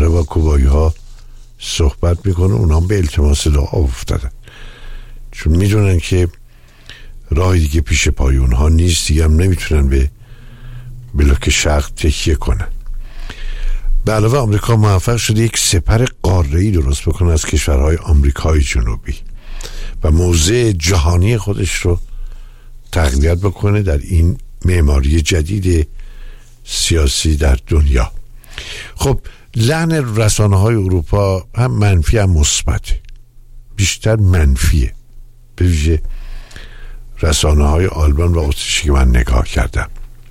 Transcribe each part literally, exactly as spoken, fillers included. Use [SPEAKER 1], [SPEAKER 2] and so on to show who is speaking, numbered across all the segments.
[SPEAKER 1] سره با کوبایی ها صحبت میکنه، اونا هم به التماس دعا افتادن، چون میدونن که راه دیگه پیش پای اونها نیست، دیگه هم نمیتونن به بلوک شرق تکیه کنن. به علاوه آمریکا موفق شده یک سپر قاره‌ای درست بکنه از کشورهای آمریکای جنوبی و موضع جهانی خودش رو تقویت بکنه در این معماری جدید سیاسی در دنیا. خب لحن رسانه‌های اروپا هم منفی هم مثبته، بیشتر منفیه، به ویژه رسانه‌های آلمان و اتریشی که من نگاه کردم.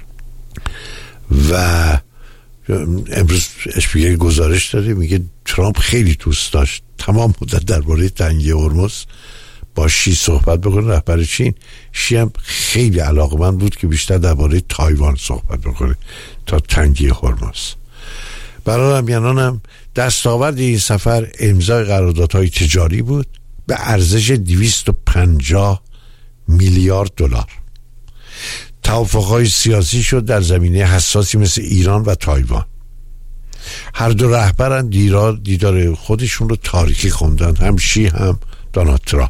[SPEAKER 1] و امروز اشپیگل گزارش داره میگه ترامپ خیلی دوست داشت تمام مدت درباره تنگی هرمز با شی صحبت بکنه، رهبر چین. شی هم خیلی علاقه‌مند بود که بیشتر درباره تایوان صحبت بکنه تا تنگی هرمز. برای همیانان هم دستاورد این سفر امضای قراردادهای تجاری بود به ارزش دویست و پنجاه میلیارد دلار. توافق‌های سیاسی شد در زمینه حساسی مثل ایران و تایوان. هر دو رهبران دیدار دیدار خودشون رو تاریخی خوندن، هم شی هم دونالد ترامپ.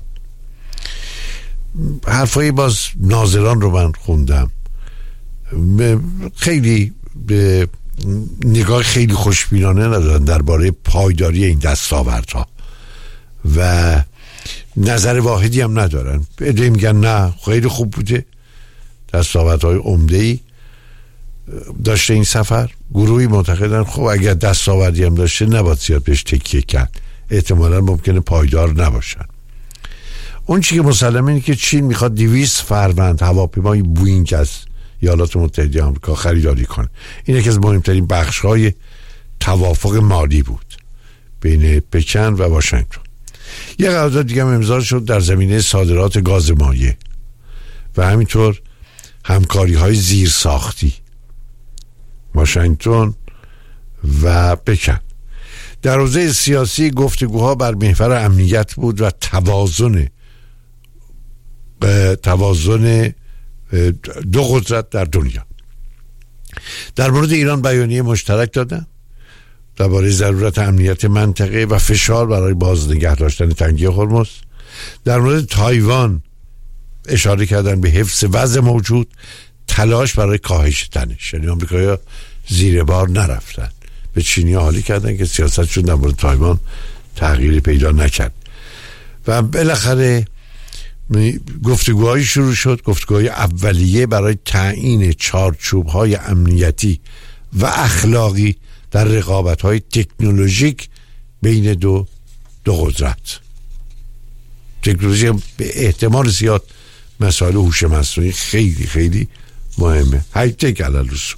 [SPEAKER 1] حرفای باز ناظران رو من خوندم، خیلی به نگاه خیلی خوشبینانه ندارن درباره پایداری این دستاوردها و نظر واحدی هم ندارن. عده‌ای میگن نه خیلی خوب بوده، دستاوردهای عمده‌ای داشته این سفر. گروهی معتقدن خب اگر دستاوردی هم داشته نباید زیاد بهش تکیه کرد، احتمالاً ممکنه پایدار نباشن. اون چی که مسلمه اینه که چین میخواد دویست فروند هواپیمای بوینگ از ایالات متحده آمریکا خریداری کنه. این یکی از مهمترین بخش‌های توافق مالی بود بین پکن و واشنگتن. یک قرارداد دیگه هم امضا شد در زمینه صادرات گاز مایع و همینطور همکاری‌های زیرساختی واشنگتن و پکن. در حوزه سیاسی گفتگوها بر محور امنیت بود و توازن توازن دو قدرت در دنیا. در مورد ایران بیانیه مشترک دادن درباره ضرورت امنیت منطقه و فشار برای باز نگه داشتن تنگی هرمز. در مورد تایوان اشاره کردن به حفظ وضع موجود، تلاش برای کاهش تنش. یعنی آمریکایی‌ها زیر بار نرفتن، به چینی‌ها حالی کردن که سیاستشون در مورد تایوان تغییری پیدا نکرد. و بالاخره گفتگوهای شروع شد، گفتگوهای اولیه برای تعیین چارچوب‌های امنیتی و اخلاقی در رقابت‌های تکنولوژیک بین دو دو قدرت. تکنولوژی به احتمال زیاد مسائل هوش مصنوعی خیلی خیلی مهمه، های تک علی رسول.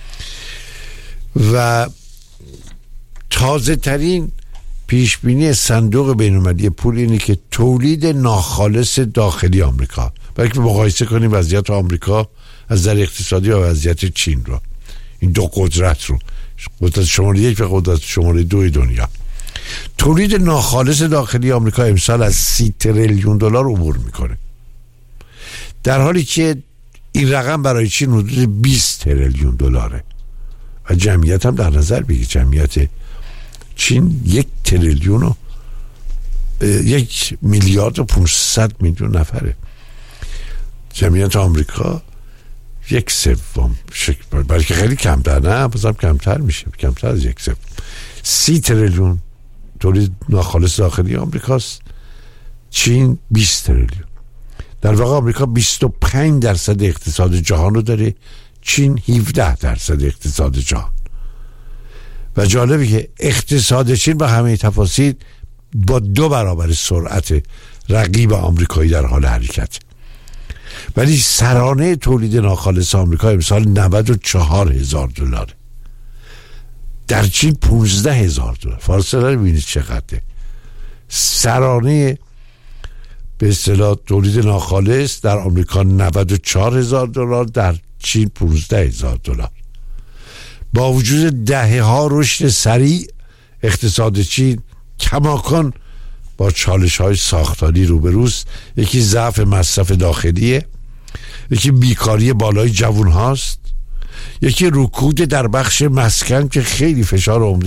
[SPEAKER 1] و تازه ترین پیش بینی صندوق بین‌المللی پول اینه که تولید ناخالص داخلی آمریکا، برای که مقایسه کنیم وضعیت آمریکا از نظر اقتصادی و وضعیت چین رو، این دو قدرت رو، قدرت شماره یک و قدرت شماره دو دنیا، تولید ناخالص داخلی آمریکا امسال از سی تریلیون دلار عبور میکنه، در حالی که این رقم برای چین حدود بیست تریلیون دلاره. و جمعیت هم در نظر بگیر، جمعیت چین یک تریلیون و یک میلیارد و پونصد میلیون نفره، جمعیت آمریکا یک سوم، بلکه خیلی کمتر، نه بازم کمتر میشه، کمتر از یک سوم. سی تریلیون تولید ناخالص داخلی آمریکاست، چین بیست تریلیون. در واقع آمریکا بیست و پنج درصد اقتصاد جهان رو داره، چین هفده درصد اقتصاد جهان. و جالبه که اقتصاد چین با همه تفاصیل با دو برابر سرعت رقیب آمریکایی در حال حرکت، ولی سرانه تولید ناخالص آمریکا امسال نود و چهار هزار دلاره، در چین پونزده هزار دلار. فاصله رو ببینید چقدره. سرانه به اصطلاح تولید ناخالص در آمریکا نود و چهار هزار دلار، در چین پونزده هزار دلار. با وجود دهه ها رشد سریع، اقتصاد چین کماکان با چالش های ساختاری روبروست. یکی ضعف مصرف داخلیه، یکی بیکاری بالای جوان هاست، یکی رکود در بخش مسکن که خیلی فشار عمده